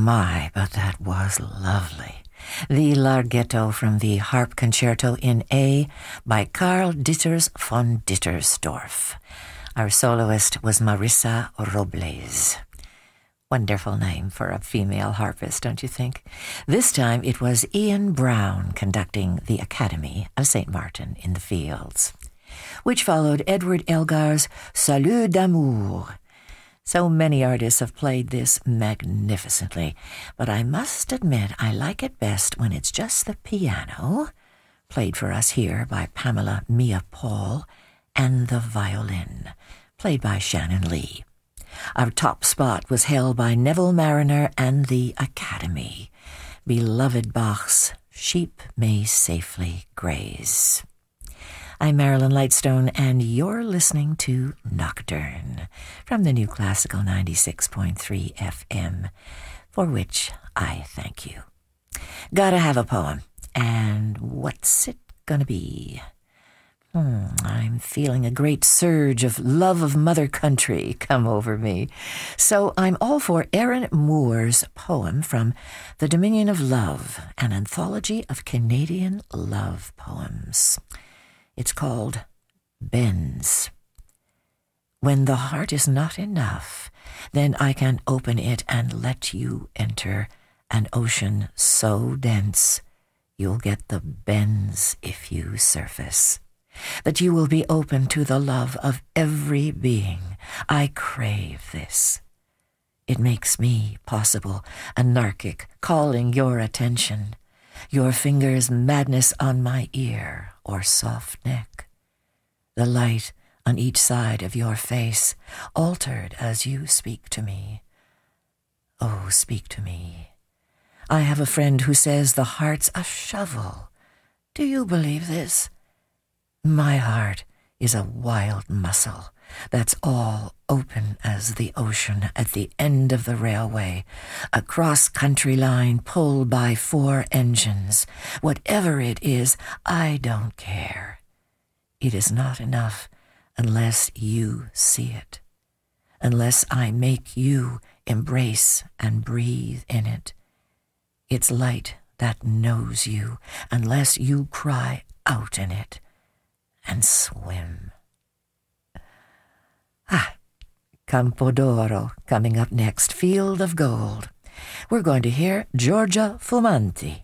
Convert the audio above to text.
My, but that was lovely. The Larghetto from the Harp Concerto in A by Karl Ditters von Dittersdorf. Our soloist was Marissa Robles. Wonderful name for a female harpist, don't you think? This time it was Ian Brown conducting the Academy of St. Martin in the Fields, which followed Edward Elgar's Salut d'amour. So many artists have played this magnificently, but I must admit I like it best when it's just the piano, played for us here by Pamela Mia Paul, and the violin, played by Shannon Lee. Our top spot was held by Neville Mariner and the Academy, beloved Bach's Sheep May Safely Graze. I'm Marilyn Lightstone, and you're listening to Nocturne from the New Classical 96.3 FM, for which I thank you. Gotta have a poem, and what's it gonna be? I'm feeling a great surge of love of Mother Country come over me. So I'm all for Aaron Moore's poem from The Dominion of Love, an anthology of Canadian love poems. It's called Bends. When the heart is not enough, then I can open it and let you enter an ocean so dense you'll get the bends if you surface. That you will be open to the love of every being. I crave this. It makes me possible, anarchic, calling your attention. Your fingers' madness on my ear or soft neck. The light on each side of your face, altered as you speak to me. Oh, speak to me. I have a friend who says the heart's a shovel. Do you believe this? My heart is a wild muscle that's all open as the ocean at the end of the railway, a cross-country line pulled by 4 engines. Whatever it is, I don't care. It is not enough unless you see it, unless I make you embrace and breathe in it. It's light that knows you, unless you cry out in it and swim. Campodoro coming up next, Field of Gold. We're going to hear Giorgia Fumanti.